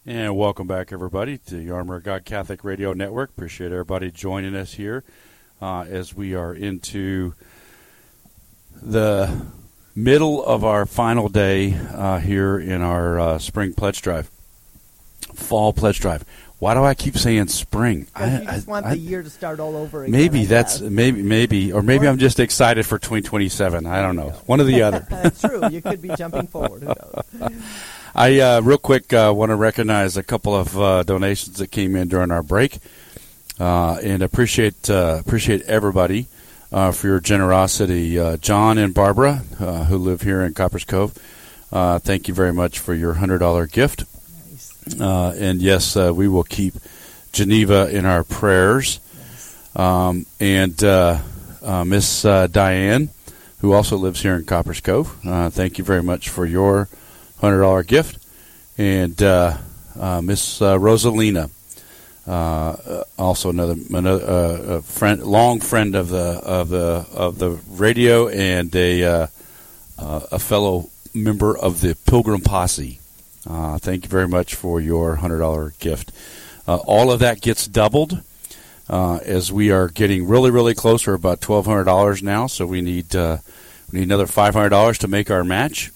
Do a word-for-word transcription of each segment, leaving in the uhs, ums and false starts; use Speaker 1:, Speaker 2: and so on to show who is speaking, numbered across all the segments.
Speaker 1: And welcome back, everybody, to the Armor of God Catholic Radio Network. Appreciate everybody joining us here uh, as we are into the middle of our final day uh, here in our uh, spring pledge drive, fall pledge drive. Why do I keep saying spring?
Speaker 2: Because
Speaker 1: I
Speaker 2: you just
Speaker 1: I,
Speaker 2: want
Speaker 1: I,
Speaker 2: the year to start all over again.
Speaker 1: Maybe
Speaker 2: I
Speaker 1: that's
Speaker 2: guess.
Speaker 1: maybe maybe or maybe
Speaker 2: Or-
Speaker 1: I'm just excited for twenty twenty-seven. I don't know. One or the other.
Speaker 2: That's true. You could be jumping forward. Who knows?
Speaker 1: I uh, real quick uh, want to recognize a couple of uh, donations that came in during our break, uh, and appreciate uh, appreciate everybody uh, for your generosity. Uh, John and Barbara, uh, who live here in Coppers Cove, uh, thank you very much for your hundred dollar gift.
Speaker 2: Nice.
Speaker 1: Uh, and yes, uh, we will keep Geneva in our prayers.
Speaker 2: Yes.
Speaker 1: Um, and uh, uh, Miss uh, Diane, who also lives here in Coppers Cove, uh, thank you very much for your hundred dollar gift. And uh, uh, Miss uh, Rosalina, uh, also another another uh, a friend, long friend of the of the of the radio, and a uh, uh, a fellow member of the Pilgrim Posse. Uh, thank you very much for your hundred dollar gift. Uh, all of that gets doubled uh, as we are getting really, really close. We're about twelve hundred dollars now, so we need uh, we need another five hundred dollars to make our match.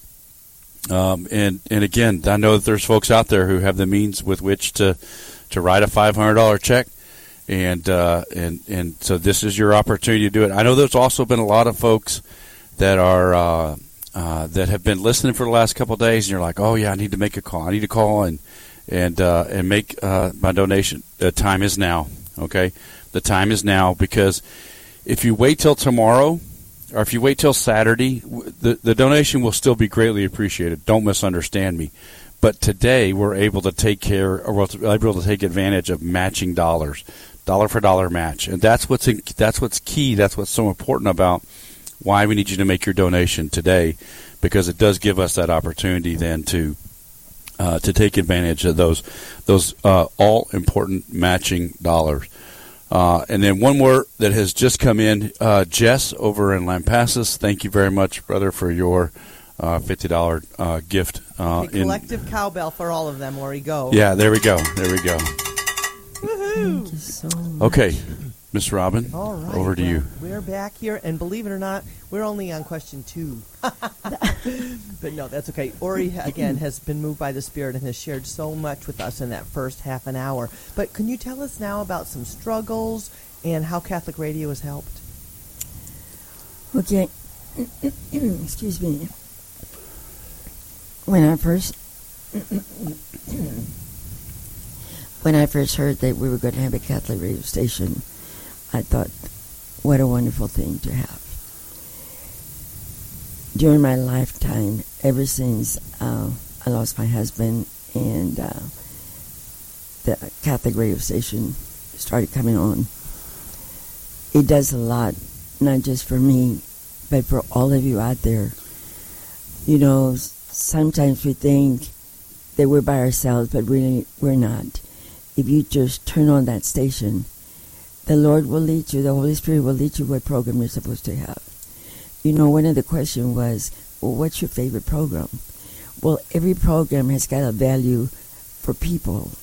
Speaker 1: Um, and and again, I know that there's folks out there who have the means with which to to write a five hundred dollar check, and uh, and and so this is your opportunity to do it. I know there's also been a lot of folks that are uh, uh, that have been listening for the last couple of days, and you're like, oh yeah, I need to make a call. I need to call and and uh, and make uh, my donation. The time is now. Okay, the time is now, because if you wait till tomorrow, or if you wait till Saturday, the, the donation will still be greatly appreciated. Don't misunderstand me. But today we're able to take care, or we're able to take advantage of matching dollars, dollar for dollar match, and that's what's in, that's what's key. That's what's so important about why we need you to make your donation today, because it does give us that opportunity then to uh, to take advantage of those those uh, all important matching dollars. Uh, and then one more that has just come in, uh, Jess over in Lampasas. Thank you very much, brother, for your uh, fifty dollar uh, gift. Uh,
Speaker 2: A collective in, cowbell for all of them. Where we go.
Speaker 1: Yeah, there we go. There we go.
Speaker 2: Woohoo!
Speaker 3: Thank you so much.
Speaker 1: Okay, Miss Robin,
Speaker 2: All right,
Speaker 1: over to
Speaker 2: well,
Speaker 1: you.
Speaker 2: We're back here, and believe it or not, we're only on question two. But no, that's okay. Ori, again, has been moved by the Spirit and has shared so much with us in that first half an hour. But can you tell us now about some struggles and how Catholic Radio has helped?
Speaker 3: Okay. Excuse me. When I first when I first heard that we were going to have a Catholic radio station, I thought, what a wonderful thing to have. During my lifetime, ever since uh, I lost my husband and uh, the Catholic radio station started coming on, it does a lot, not just for me, but for all of you out there. You know, sometimes we think that we're by ourselves, but really we're not. If you just turn on that station, the Lord will lead you, the Holy Spirit will lead you what program you're supposed to have. You know, one of the questions was, well, what's your favorite program? Well, every program has got a value for people.